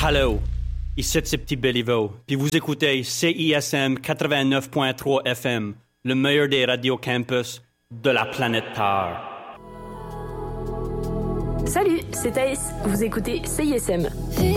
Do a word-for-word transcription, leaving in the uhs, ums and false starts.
Allô, ici c'est Petit Béliveau, puis vous écoutez C I S M quatre-vingt-neuf point trois F M, le meilleur des radios campus de la planète Terre. Salut, c'est Thaïs, vous écoutez C I S M.